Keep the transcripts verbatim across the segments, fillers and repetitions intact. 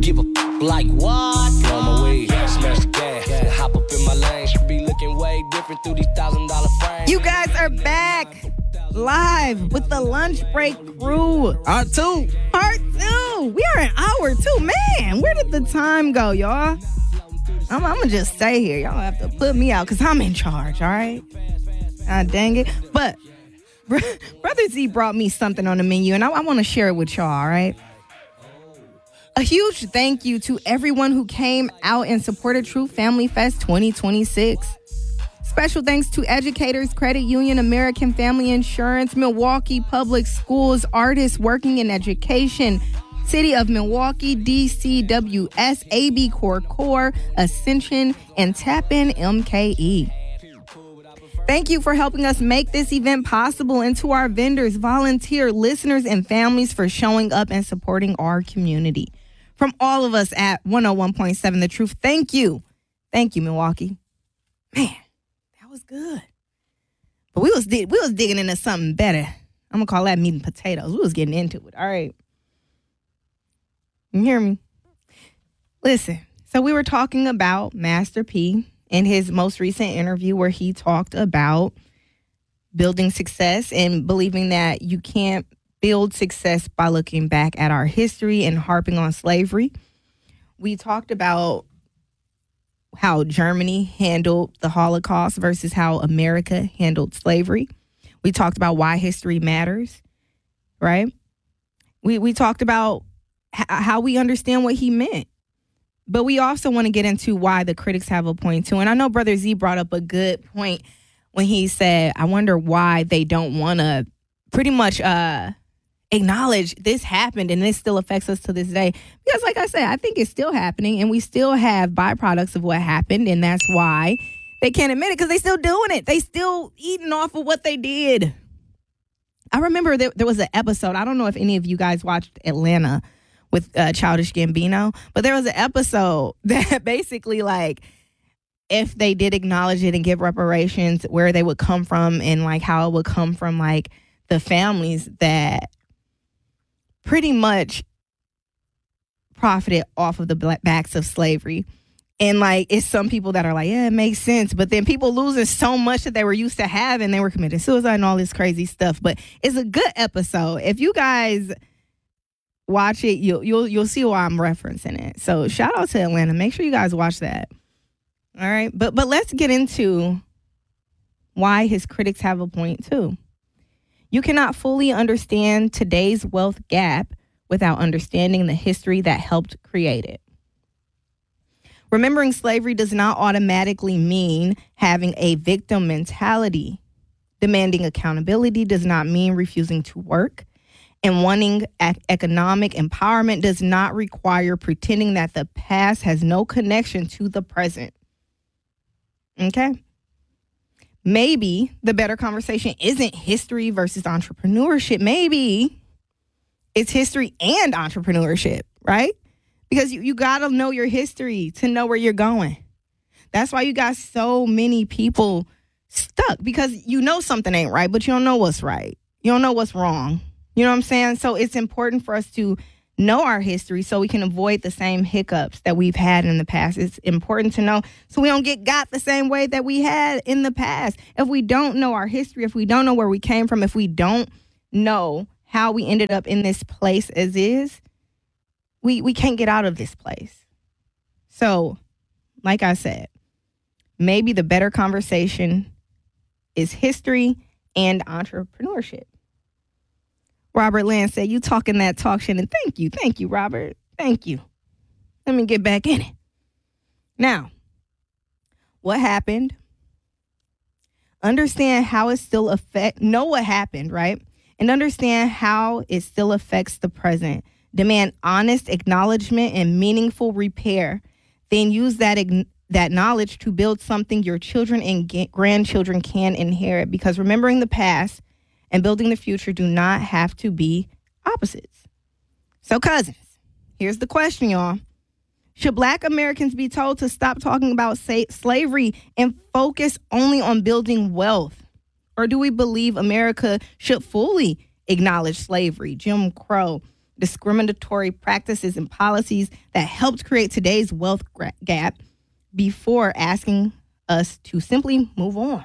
give a f- like what? Blow my weed, smash the gas, and hop up in my lane. Should be looking way different through these thousand dollar frames. You guys are back live with the lunch break crew. Part two. Part two. We are in hour two. Man, where did the time go, y'all? I'm, I'm going to just stay here. Y'all have to put me out because I'm in charge, all right? Ah, dang it. But Brother Z brought me something on the menu, and I, I want to share it with y'all, all right? A huge thank you to everyone who came out and supported True Family Fest twenty twenty-six. Special thanks to Educators Credit Union, American Family Insurance, Milwaukee Public Schools, artists working in education, City of Milwaukee, D C W S, A B Core Core, Ascension, and Tap In M K E. Thank you for helping us make this event possible, and to our vendors, volunteer, listeners, and families for showing up and supporting our community. From all of us at one oh one point seven The Truth, thank you. Thank you, Milwaukee. Man, that was good. But we was we was digging into something better. I'm going to call that meat and potatoes. We was getting into it. All right. You hear me? Listen, so we were talking about Master P in his most recent interview where he talked about building success and believing that you can't build success by looking back at our history and harping on slavery. We talked about how Germany handled the Holocaust versus how America handled slavery. We talked about why history matters, right? We we talked about h- how we understand what he meant. But we also want to get into why the critics have a point too. And I know Brother Z brought up a good point when he said, I wonder why they don't want to pretty much uh, acknowledge this happened and this still affects us to this day. Because like I said, I think it's still happening and we still have byproducts of what happened. And that's why they can't admit it, because they still doing it. They still eating off of what they did. I remember there, there was an episode. I don't know if any of you guys watched Atlanta with uh, Childish Gambino, but there was an episode that basically, like, if they did acknowledge it and give reparations, where they would come from and like how it would come from like the families that pretty much profited off of the black backs of slavery. And like, it's some people that are like, yeah, it makes sense. But then people losing so much that they were used to having, they were committing suicide and all this crazy stuff. But it's a good episode. If you guys watch it, you'll you'll you'll see why I'm referencing it. So shout out to Atlanta. Make sure you guys watch that. All right. But but let's get into why his critics have a point too. You cannot fully understand today's wealth gap without understanding the history that helped create it. Remembering slavery does not automatically mean having a victim mentality. Demanding accountability does not mean refusing to work. And wanting ec- economic empowerment does not require pretending that the past has no connection to the present. Okay? Maybe the better conversation isn't history versus entrepreneurship. Maybe it's history and entrepreneurship, right? Because you, you got to know your history to know where you're going. That's why you got so many people stuck, because you know something ain't right, but you don't know what's right. You don't know what's wrong. You know what I'm saying? So it's important for us to know our history so we can avoid the same hiccups that we've had in the past. It's important to know so we don't get got the same way that we had in the past. If we don't know our history, if we don't know where we came from, if we don't know how we ended up in this place as is, we, we can't get out of this place. So, like I said, maybe the better conversation is history and entrepreneurship. Robert Land said, you talking that talk shit, and thank you. Thank you, Robert. Thank you. Let me get back in it. Now, what happened? Understand how it still affect, know what happened, right? And understand how it still affects the present. Demand honest acknowledgement and meaningful repair. Then use that that knowledge to build something your children and g- grandchildren can inherit. Because remembering the past and building the future do not have to be opposites. So, cousins, here's the question, y'all. Should Black Americans be told to stop talking about sa- slavery and focus only on building wealth? Or do we believe America should fully acknowledge slavery, Jim Crow, discriminatory practices and policies that helped create today's wealth gra- gap before asking us to simply move on.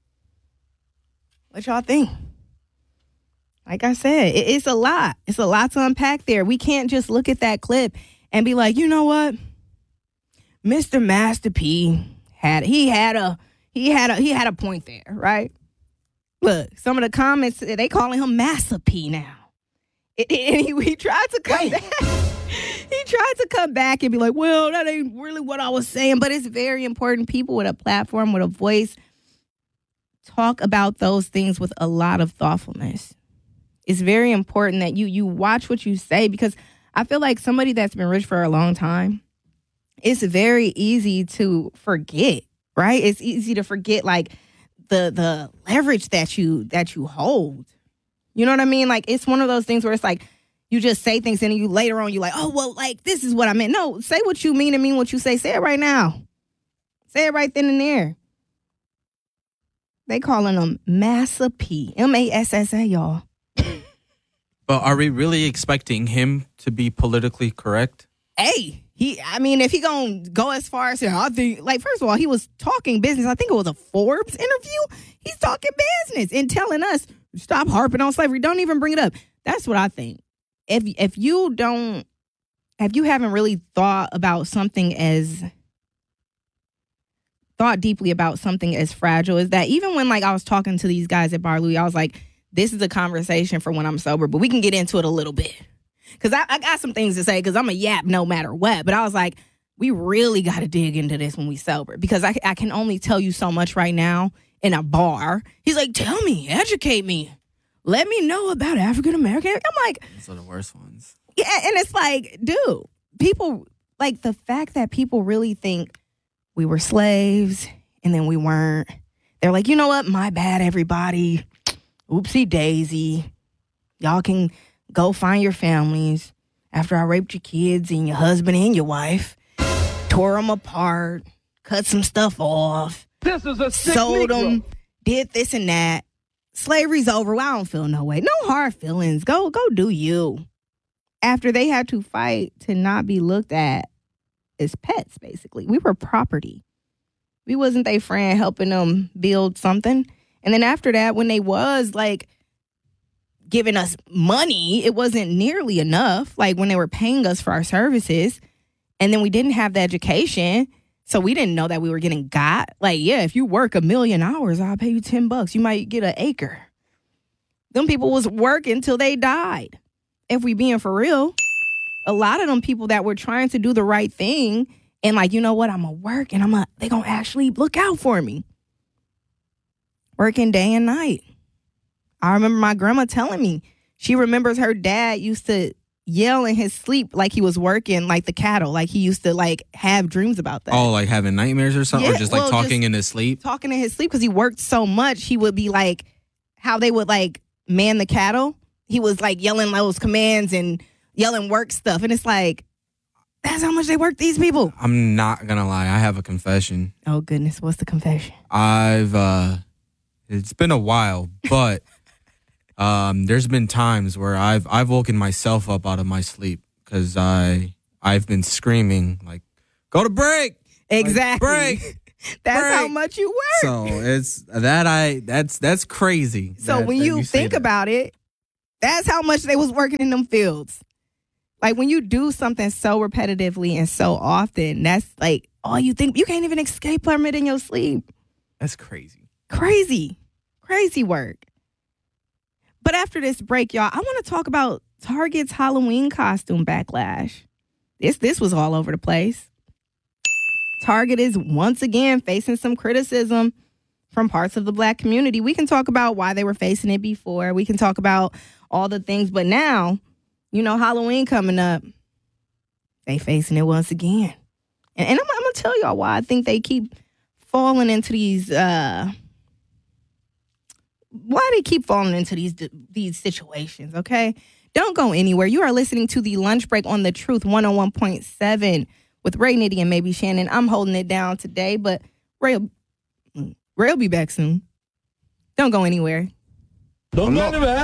What y'all think? Like I said, it, it's a lot. It's a lot to unpack there. We can't just look at that clip and be like, you know what? Mister Master P had he had a he had a he had a point there, right? Look, some of the comments, they calling him Master P now. It, it, and he, he tried to come Wait. back. He tried to come back and be like, well, that ain't really what I was saying. But it's very important. People with a platform, with a voice, talk about those things with a lot of thoughtfulness. It's very important that you you watch what you say, because I feel like somebody that's been rich for a long time, it's very easy to forget, right? It's easy to forget, like, the the leverage that you that you hold. You know what I mean? Like, it's one of those things where it's like you just say things and you later on you're like, oh, well, like, this is what I meant. No, say what you mean and mean what you say. Say it right now. Say it right then and there. They calling him Massa P. M A S S A, y'all. But are we really expecting him to be politically correct? Hey, he. I mean, if he gonna go as far as, I think, like, first of all, he was talking business. I think it was a Forbes interview. He's talking business and telling us, stop harping on slavery. Don't even bring it up. That's what I think. If if you don't, if you haven't really thought about something as, thought deeply about something as fragile as that, even when, like, I was talking to these guys at Bar Louie, I was like, this is a conversation for when I'm sober, but we can get into it a little bit. Because I, I got some things to say, because I'm a yap no matter what. But I was like, we really got to dig into this when we sober, because I, I can only tell you so much right now in a bar. He's like, tell me, educate me. Let me know about African American. I'm like, those are the worst ones. Yeah, and it's like, dude, people, like, the fact that people really think we were slaves and then we weren't. They're like, you know what? My bad, everybody. Oopsie daisy. Y'all can go find your families after I raped your kids and your husband and your wife, tore them apart, cut some stuff off, This is a sick sold Negro. them, did this and that. Slavery's over. Well, I don't feel no way. No hard feelings. Go, go do you. After they had to fight to not be looked at as pets, basically. We were property. We wasn't their friend helping them build something. And then after that, when they was, like, giving us money, it wasn't nearly enough. Like, when they were paying us for our services. And then we didn't have the education, so we didn't know that we were getting got. Like, yeah, if you work a million hours, I'll pay you ten bucks. You might get an acre. Them people was working till they died. If we being for real, a lot of them people that were trying to do the right thing and, like, you know what, I'm going to work and I'm gonna, they going to actually look out for me. Working day and night. I remember my grandma telling me she remembers her dad used to yell in his sleep like he was working, like the cattle. Like, he used to, like, have dreams about that. Oh, like having nightmares or something? Yeah, or just, like, well, talking just in his sleep? Talking in his sleep, because he worked so much. He would be like, how they would, like, man the cattle. He was, like, yelling those commands and yelling work stuff. And it's like, that's how much they work, these people. I'm not going to lie. I have a confession. Oh, goodness. What's the confession? I've, uh, it's been a while, but um, there's been times where I've I've woken myself up out of my sleep because I, I've been screaming, like, go to break. Exactly. Like, break. That's break. how much you work. So it's that I, that's, that's crazy. So that, when that you, you say think that. about it, that's how much they was working in them fields. Like, when you do something so repetitively and so often, that's like all you think. You can't even escape from it in your sleep. That's crazy. Crazy. Crazy work. But after this break, y'all, I want to talk about Target's Halloween costume backlash. This this was all over the place. Target is once again facing some criticism from parts of the Black community. We can talk about why they were facing it before. We can talk about all the things. But now, you know, Halloween coming up, they facing it once again. And, and I'm, I'm going to tell y'all why I think they keep falling into these, uh, why they keep falling into these these situations, okay? Don't go anywhere. You are listening to The Lunch Break on The Truth one oh one point seven with Ray, Nitty, and maybe Shannon. I'm holding it down today, but Ray, Ray will be back soon. Don't go anywhere. Don't go anywhere.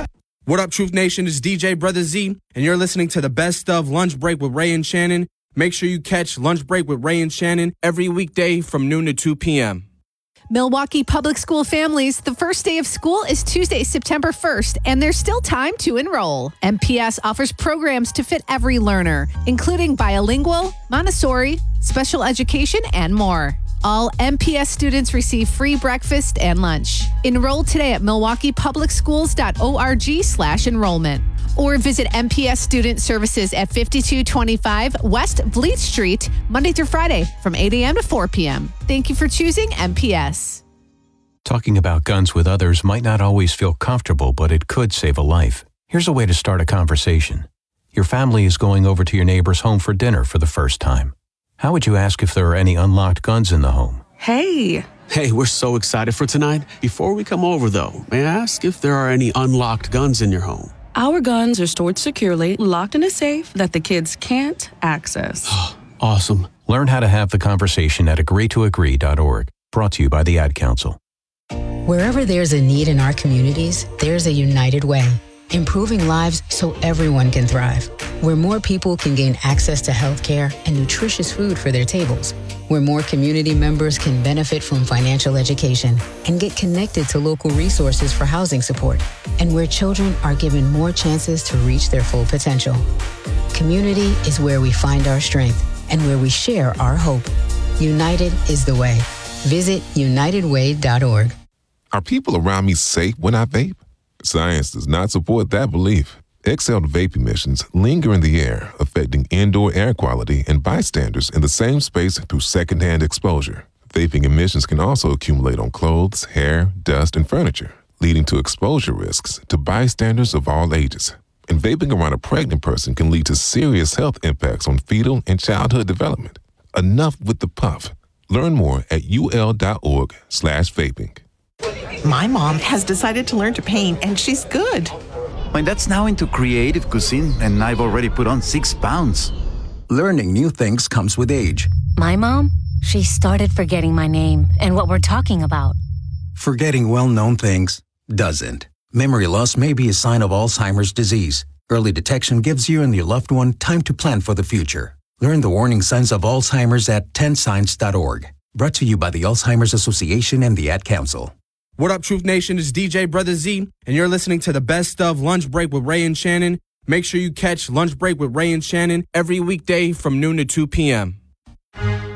What up, Truth Nation? It's D J Brother Z, and you're listening to the best of Lunch Break with Ray and Shannon. Make sure you catch Lunch Break with Ray and Shannon every weekday from noon to two p.m. Milwaukee Public School families, the first day of school is Tuesday, September first, and there's still time to enroll. M P S offers programs to fit every learner, including bilingual, Montessori, special education, and more. All M P S students receive free breakfast and lunch. Enroll today at milwaukee public schools dot org slash enrollment. Or visit M P S Student Services at fifty-two twenty-five West Vliet Street, Monday through Friday from eight a.m. to four p.m. Thank you for choosing M P S. Talking about guns with others might not always feel comfortable, but it could save a life. Here's a way to start a conversation. Your family is going over to your neighbor's home for dinner for the first time. How would you ask if there are any unlocked guns in the home? Hey. Hey, we're so excited for tonight. Before we come over, though, may I ask if there are any unlocked guns in your home? Our guns are stored securely, locked in a safe that the kids can't access. Awesome. Learn how to have the conversation at agree to agree dot org. Brought to you by the Ad Council. Wherever there's a need in our communities, there's a United Way. Improving lives so everyone can thrive. Where more people can gain access to healthcare and nutritious food for their tables. Where more community members can benefit from financial education and get connected to local resources for housing support. And where children are given more chances to reach their full potential. Community is where we find our strength and where we share our hope. United is the way. Visit united way dot org. Are people around me safe when I vape? Science does not support that belief. Exhaled vape emissions linger in the air, affecting indoor air quality and bystanders in the same space through secondhand exposure. Vaping emissions can also accumulate on clothes, hair, dust, and furniture, leading to exposure risks to bystanders of all ages. And vaping around a pregnant person can lead to serious health impacts on fetal and childhood development. Enough with the puff. Learn more at ul.org slash vaping. My mom has decided to learn to paint, and she's good. My dad's now into creative cuisine, and I've already put on six pounds. Learning new things comes with age. My mom, she started forgetting my name and what we're talking about. Forgetting well-known things doesn't. Memory loss may be a sign of Alzheimer's disease. Early detection gives you and your loved one time to plan for the future. Learn the warning signs of Alzheimer's at ten signs dot org. Brought to you by the Alzheimer's Association and the Ad Council. What up, Truth Nation? It's D J Brother Z, and you're listening to the best of Lunch Break with Ray and Shannon. Make sure you catch Lunch Break with Ray and Shannon every weekday from noon to two p.m.